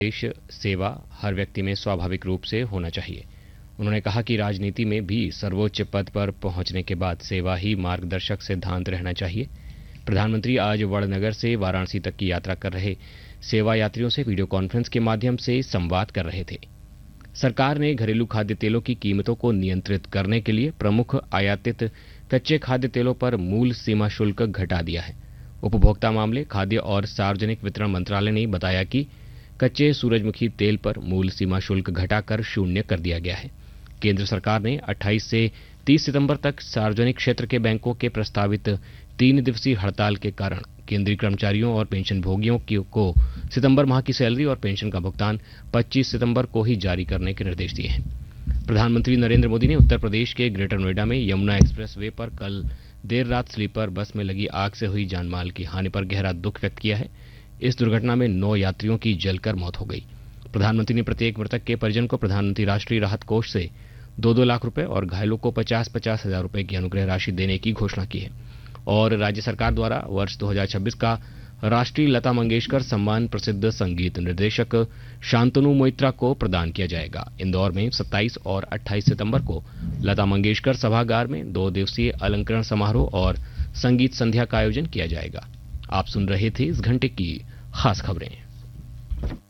देश सेवा हर व्यक्ति में स्वाभाविक रूप से होना चाहिए। उन्होंने कहा कि राजनीति में भी सर्वोच्च पद पर पहुंचने के बाद सेवा ही मार्गदर्शक सिद्धांत रहना चाहिए। प्रधानमंत्री आज वड़नगर से वाराणसी तक की यात्रा कर रहे सेवा यात्रियों से वीडियो कॉन्फ्रेंस के माध्यम से संवाद कर रहे थे। सरकार ने घरेलू खाद्य तेलों की कीमतों को नियंत्रित करने के लिए प्रमुख आयातित कच्चे खाद्य तेलों पर मूल सीमा शुल्क घटा दिया है। उपभोक्ता मामले, खाद्य और सार्वजनिक वितरण मंत्रालय ने बताया कि कच्चे सूरजमुखी तेल पर मूल सीमा शुल्क घटाकर शून्य कर दिया गया है। केंद्र सरकार ने 28 से 30 सितंबर तक सार्वजनिक क्षेत्र के बैंकों के प्रस्तावित 3 दिवसीय हड़ताल के कारण केंद्रीय कर्मचारियों और पेंशनभोगियों को सितंबर माह की सैलरी और पेंशन का भुगतान 25 सितंबर को ही जारी करने के निर्देश दिए हैं। प्रधानमंत्री नरेंद्र मोदी ने उत्तर प्रदेश के ग्रेटर नोएडा में यमुना एक्सप्रेस वे पर कल देर रात स्लीपर बस में लगी आग से हुई जानमाल की हानि पर गहरा दुख व्यक्त किया है। इस दुर्घटना में 9 यात्रियों की जलकर मौत हो गई। प्रधानमंत्री ने प्रत्येक मृतक के परिजन को प्रधानमंत्री राष्ट्रीय राहत कोष से 2-2 लाख रुपए और घायलों को 50-50 हजार रुपए की अनुग्रह राशि देने की घोषणा की है। और राज्य सरकार द्वारा वर्ष 2026 का राष्ट्रीय लता मंगेशकर सम्मान प्रसिद्ध संगीत निर्देशक शांतनु मोइत्रा को प्रदान किया जाएगा। इंदौर में 27 और 28 सितंबर को लता मंगेशकर सभागार में 2 दिवसीय अलंकरण समारोह और संगीत संध्या का आयोजन किया जाएगा। आप सुन रहे थे इस घंटे की खास खबरें।